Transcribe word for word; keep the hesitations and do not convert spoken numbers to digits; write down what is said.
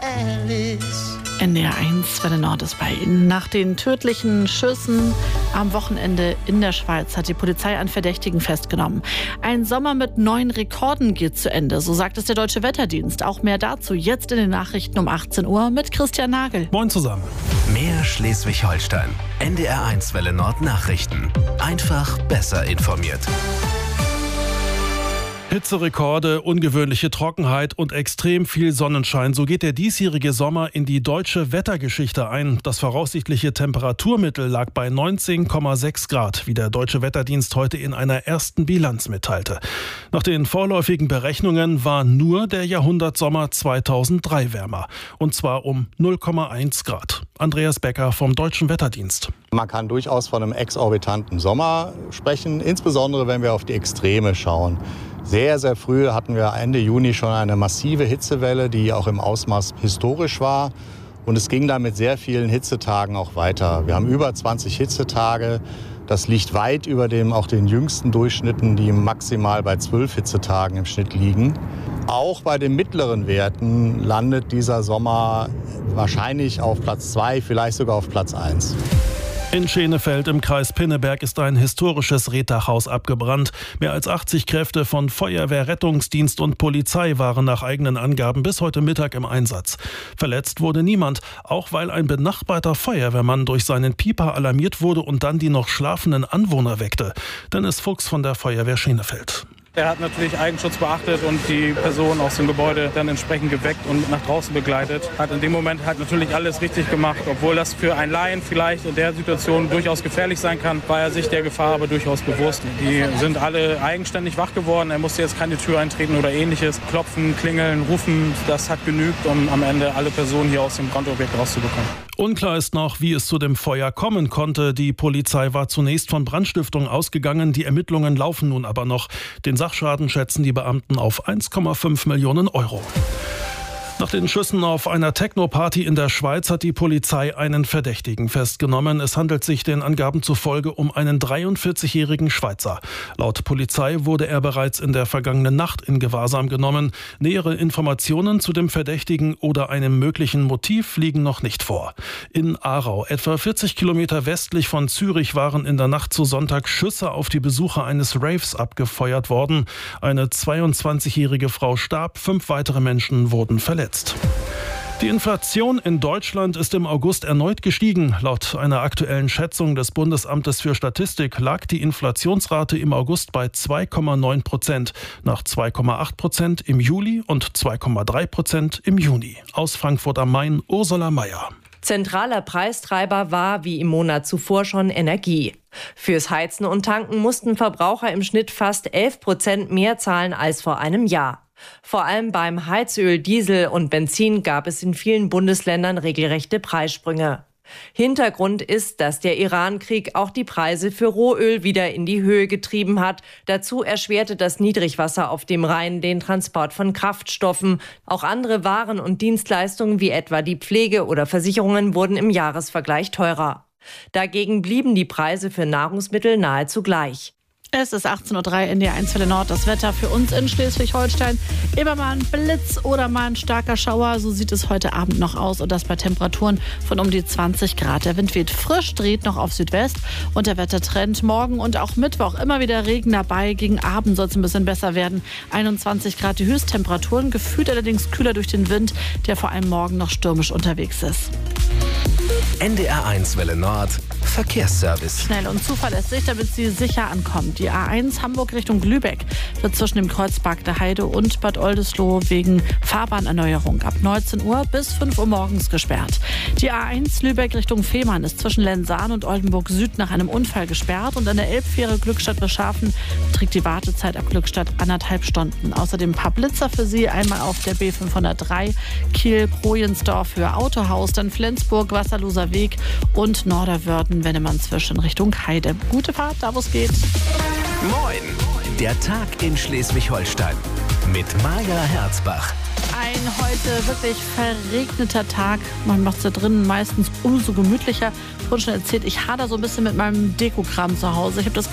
Alice. N D R eins, Welle Nord ist bei Ihnen. Nach den tödlichen Schüssen am Wochenende in der Schweiz hat die Polizei einen Verdächtigen festgenommen. Ein Sommer mit neuen Rekorden geht zu Ende, so sagt es der Deutsche Wetterdienst. Auch mehr dazu jetzt in den Nachrichten um achtzehn Uhr mit Christian Nagel. Moin zusammen. Mehr Schleswig-Holstein. N D R eins Welle Nord Nachrichten. Einfach besser informiert. Hitzerekorde, ungewöhnliche Trockenheit und extrem viel Sonnenschein. So geht der diesjährige Sommer in die deutsche Wettergeschichte ein. Das voraussichtliche Temperaturmittel lag bei neunzehn Komma sechs Grad, wie der Deutsche Wetterdienst heute in einer ersten Bilanz mitteilte. Nach den vorläufigen Berechnungen war nur der Jahrhundertsommer zweitausenddrei wärmer. Und zwar um null Komma eins Grad. Andreas Becker vom Deutschen Wetterdienst. Man kann durchaus von einem exorbitanten Sommer sprechen, insbesondere wenn wir auf die Extreme schauen. Sehr, sehr früh hatten wir Ende Juni schon eine massive Hitzewelle, die auch im Ausmaß historisch war. Und es ging dann mit sehr vielen Hitzetagen auch weiter. Wir haben über zwanzig Hitzetage. Das liegt weit über dem, auch den jüngsten Durchschnitten, die maximal bei zwölf Hitzetagen im Schnitt liegen. Auch bei den mittleren Werten landet dieser Sommer wahrscheinlich auf Platz zwei, vielleicht sogar auf Platz eins. In Schenefeld im Kreis Pinneberg ist ein historisches Rehtachhaus abgebrannt. Mehr als achtzig Kräfte von Feuerwehr, Rettungsdienst und Polizei waren nach eigenen Angaben bis heute Mittag im Einsatz. Verletzt wurde niemand, auch weil ein benachbarter Feuerwehrmann durch seinen Pieper alarmiert wurde und dann die noch schlafenden Anwohner weckte. Dennis Fuchs von der Feuerwehr Schenefeld. Er hat natürlich Eigenschutz beachtet und die Person aus dem Gebäude dann entsprechend geweckt und nach draußen begleitet. Hat in dem Moment halt natürlich alles richtig gemacht, obwohl das für einen Laien vielleicht in der Situation durchaus gefährlich sein kann, war er sich der Gefahr aber durchaus bewusst. Die sind alle eigenständig wach geworden. Er musste jetzt keine Tür eintreten oder ähnliches. Klopfen, klingeln, rufen, das hat genügt, um am Ende alle Personen hier aus dem Brandobjekt rauszubekommen. Unklar ist noch, wie es zu dem Feuer kommen konnte. Die Polizei war zunächst von Brandstiftung ausgegangen. Die Ermittlungen laufen nun aber noch. Den Sachschaden schätzen die Beamten auf eins Komma fünf Millionen Euro. Nach den Schüssen auf einer Techno-Party in der Schweiz hat die Polizei einen Verdächtigen festgenommen. Es handelt sich den Angaben zufolge um einen dreiundvierzigjährigen Schweizer. Laut Polizei wurde er bereits in der vergangenen Nacht in Gewahrsam genommen. Nähere Informationen zu dem Verdächtigen oder einem möglichen Motiv liegen noch nicht vor. In Aarau, etwa vierzig Kilometer westlich von Zürich, waren in der Nacht zu Sonntag Schüsse auf die Besucher eines Raves abgefeuert worden. Eine zweiundzwanzigjährige Frau starb, fünf weitere Menschen wurden verletzt. Die Inflation in Deutschland ist im August erneut gestiegen. Laut einer aktuellen Schätzung des Bundesamtes für Statistik lag die Inflationsrate im August bei zwei Komma neun Prozent, nach zwei Komma acht Prozent im Juli und zwei Komma drei Prozent im Juni. Aus Frankfurt am Main, Ursula Mayer. Zentraler Preistreiber war wie im Monat zuvor schon Energie. Fürs Heizen und Tanken mussten Verbraucher im Schnitt fast elf Prozent mehr zahlen als vor einem Jahr. Vor allem beim Heizöl, Diesel und Benzin gab es in vielen Bundesländern regelrechte Preissprünge. Hintergrund ist, dass der Iran-Krieg auch die Preise für Rohöl wieder in die Höhe getrieben hat. Dazu erschwerte das Niedrigwasser auf dem Rhein den Transport von Kraftstoffen. Auch andere Waren und Dienstleistungen wie etwa die Pflege oder Versicherungen wurden im Jahresvergleich teurer. Dagegen blieben die Preise für Nahrungsmittel nahezu gleich. Es ist achtzehn Uhr drei, N D R eins Welle Nord. Das Wetter für uns in Schleswig-Holstein. Immer mal ein Blitz oder mal ein starker Schauer. So sieht es heute Abend noch aus. Und das bei Temperaturen von um die zwanzig Grad. Der Wind weht frisch, dreht noch auf Südwest. Und der Wettertrend morgen und auch Mittwoch immer wieder Regen dabei. Gegen Abend soll es ein bisschen besser werden. einundzwanzig Grad die Höchsttemperaturen. Gefühlt allerdings kühler durch den Wind, der vor allem morgen noch stürmisch unterwegs ist. N D R eins Welle Nord Verkehrsservice. Schnell und zuverlässig, damit Sie sicher ankommen. Die A eins Hamburg Richtung Lübeck wird zwischen dem Kreuzberg der Heide und Bad Oldesloe wegen Fahrbahnerneuerung ab neunzehn Uhr bis fünf Uhr morgens gesperrt. Die A eins Lübeck Richtung Fehmarn ist zwischen Lensahn und Oldenburg Süd nach einem Unfall gesperrt und an der Elbfähre Glückstadt-Breschhaven beträgt die Wartezeit ab Glückstadt anderthalb Stunden. Außerdem ein paar Blitzer für Sie, einmal auf der B fünfhundertdrei Kiel-Projensdorf für Autohaus, dann Flensburg, Wasserloser Weg und Norderwörden, Wennemannszwischen Richtung Heide. Gute Fahrt, da wo es geht. Moin, der Tag in Schleswig-Holstein mit Maja Herzbach. Ein heute wirklich verregneter Tag. Man macht es da drinnen meistens umso gemütlicher. Ich habe schon erzählt, ich hader so ein bisschen mit meinem Dekokram zu Hause. Ich habe das